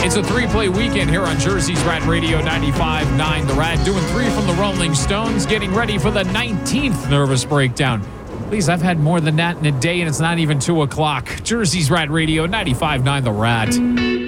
It's a 3-play weekend here on Jersey's Rat Radio 95.9 The Rat. Doing 3 from the Rolling Stones, getting ready for the 19th Nervous Breakdown. Please, I've had more than that in a day, and it's not even 2 o'clock. Jersey's Rat Radio 95.9 The Rat.